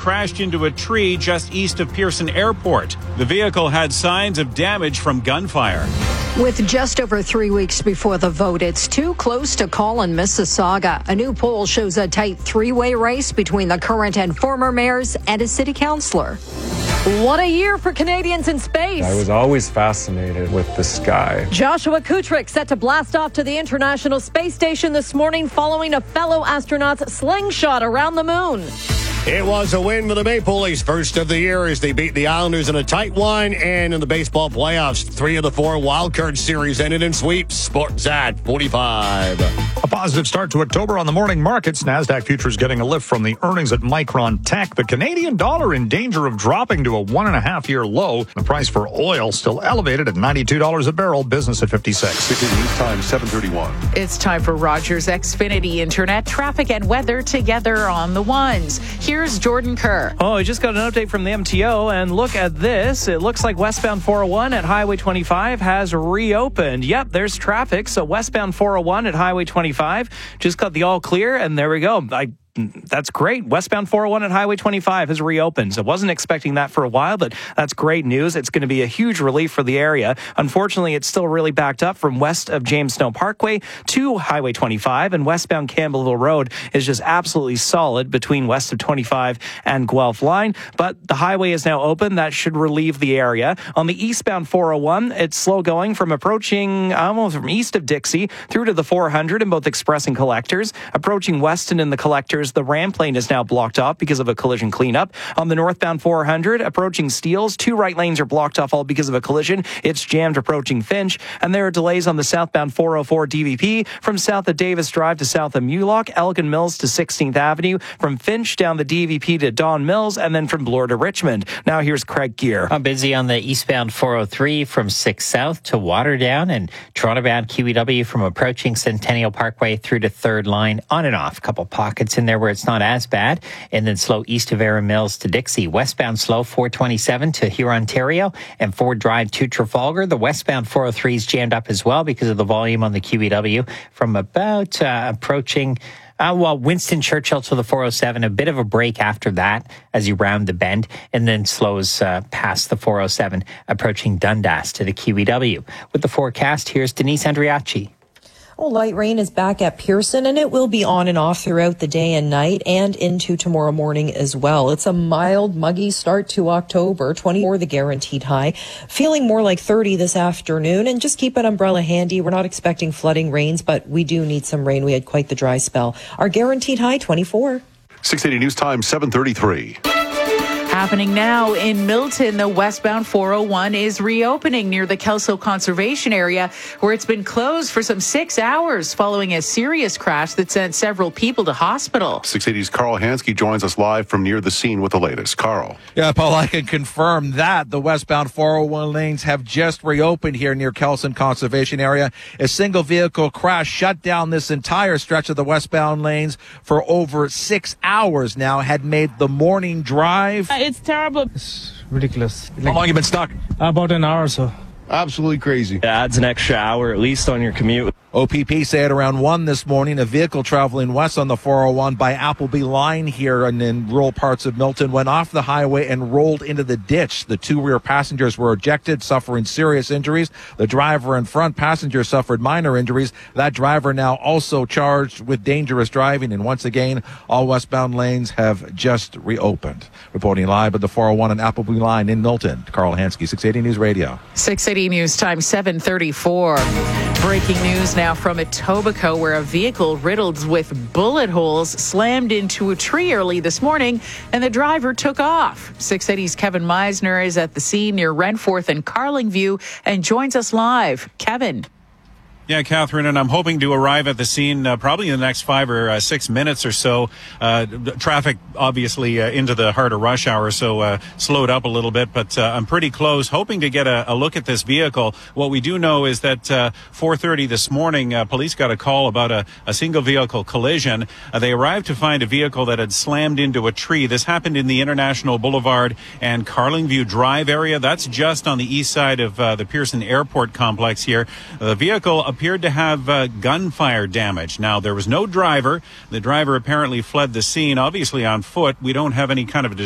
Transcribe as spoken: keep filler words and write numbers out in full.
crashed into a tree just east of Pearson Airport. The vehicle had signs of damage from gunfire. With just over three weeks before the vote, it's too close to call in Mississauga. A new poll shows a tight three-way race between the current and former mayors and a city councillor. What a year for Canadians in space. I was always fascinated with the sky. Joshua Kutrick set to blast off to the International Space Station this morning following a fellow astronaut's slingshot around the moon. It was a win for the Maple Leafs, first of the year as they beat the Islanders in a tight one. And in the baseball playoffs, three of the four wildcard series ended in sweeps. Sports at forty-five. A positive start to October on the morning markets. NASDAQ futures getting a lift from the earnings at Micron Tech. The Canadian dollar in danger of dropping to a one and a half year low. The price for oil still elevated at ninety-two dollars a barrel. Business at fifty-six. City News Time seven thirty-one. It's time for Rogers Xfinity Internet. Traffic and weather together on the ones. Here's Jordan Kerr. Oh, I just got an update from the M T O, and look at this. It looks like westbound four oh one at Highway twenty-five has reopened. Yep, there's traffic. So westbound four oh one at Highway twenty-five just got the all clear, and there we go. I That's great. Westbound four oh one at Highway twenty-five has reopened. So I wasn't expecting that for a while, but that's great news. It's going to be a huge relief for the area. Unfortunately, it's still really backed up from west of James Snow Parkway to Highway twenty-five, and westbound Campbellville Road is just absolutely solid between west of twenty-five and Guelph Line. But the highway is now open. That should relieve the area. On the eastbound four oh one, it's slow going from approaching almost from east of Dixie through to the four hundred in both Express and Collectors. Approaching Weston in the Collectors, the ramp lane is now blocked off because of a collision cleanup. On the northbound four hundred, approaching Steeles, two right lanes are blocked off all because of a collision. It's jammed approaching Finch. And there are delays on the southbound four oh four D V P from south of Davis Drive to south of Mulock, Elgin Mills to sixteenth Avenue, from Finch down the D V P to Don Mills, and then from Bloor to Richmond. Now here's Craig Gear. I'm busy on the eastbound four oh three from six South to Waterdown, and Toronto-bound Q E W from approaching Centennial Parkway through to third Line, on and off. A couple pockets in there where it's not as bad, and then slow east of Erin Mills to Dixie. Westbound slow four twenty-seven to Hurontario and Ford Drive to Trafalgar. The westbound four oh three is jammed up as well because of the volume on the Q E W from about uh, approaching Uh, well, Winston Churchill to the four oh seven, a bit of a break after that as you round the bend, and then slows uh, past the four oh seven, approaching Dundas to the Q E W. With the forecast, here's Denise Andriachi. Well, light rain is back at Pearson, and it will be on and off throughout the day and night and into tomorrow morning as well. It's a mild, muggy start to October, twenty-four the guaranteed high. Feeling more like thirty this afternoon, and just keep an umbrella handy. We're not expecting flooding rains, but we do need some rain. We had quite the dry spell. Our guaranteed high, twenty-four. six eighty News Time seven thirty-three. Happening now in Milton, the westbound four oh one is reopening near the Kelso Conservation Area, where it's been closed for some six hours following a serious crash that sent several people to hospital. six eighty's Carl Hansky joins us live from near the scene with the latest. Carl. Yeah, Paul, I can confirm that the westbound four oh one lanes have just reopened here near Kelson Conservation Area. A single vehicle crash shut down this entire stretch of the westbound lanes for over six hours now, had made the morning drive. It's terrible. It's ridiculous. How long have you been stuck? About an hour or so. Absolutely crazy. It adds an extra hour at least on your commute. O P P say at around one this morning, a vehicle traveling west on the four oh one by Appleby Line here and in rural parts of Milton went off the highway and rolled into the ditch. The two rear passengers were ejected, suffering serious injuries. The driver and front passenger suffered minor injuries. That driver now also charged with dangerous driving. And once again, all westbound lanes have just reopened. Reporting live at the four oh one and Appleby Line in Milton, Carl Hansky, six eighty News Radio. six eighty News Time seven thirty-four. Breaking news now from Etobicoke, where a vehicle riddled with bullet holes slammed into a tree early this morning, and the driver took off. six eighty's Kevin Meisner is at the scene near Renforth and Carlingview and joins us live. Kevin. Yeah, Catherine, and I'm hoping to arrive at the scene uh, probably in the next five or uh, six minutes or so. Uh, traffic, obviously, uh, into the heart of rush hour, so uh, slowed up a little bit, but uh, I'm pretty close, hoping to get a, a look at this vehicle. What we do know is that uh, four thirty this morning, uh, police got a call about a, a single vehicle collision. Uh, they arrived to find a vehicle that had slammed into a tree. This happened in the International Boulevard and Carlingview Drive area. That's just on the east side of uh, the Pearson Airport complex here. The vehicle appeared to have uh, gunfire damage. Now, there was no driver. The driver apparently fled the scene, obviously on foot. We don't have any kind of a